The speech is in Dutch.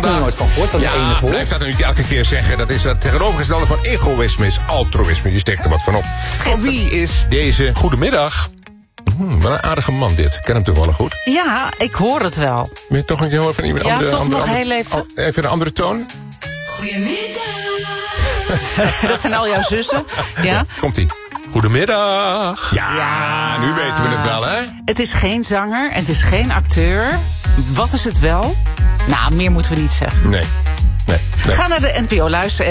er nooit van gehoord, dat is enig woord. Blijf dat nu elke keer zeggen. Dat is het tegenovergestelde van egoïsme, is altruïsme. Je steekt er wat van op. Voor wie is deze goedemiddag? Wat een aardige man dit. Ik ken hem toevallig goed. Ja, ik hoor het wel. Wil je toch een keer horen van iemand? Ja, toch nog heel even. Even een andere toon. Goedemiddag. Dat zijn al jouw zussen. Ja. Komt-ie. Goedemiddag. Ja, nu weten we het wel, hè? Het is geen zanger, het is geen acteur. Wat is het wel? Nou, meer moeten we niet zeggen. Nee. Ga naar de NPO luisteren.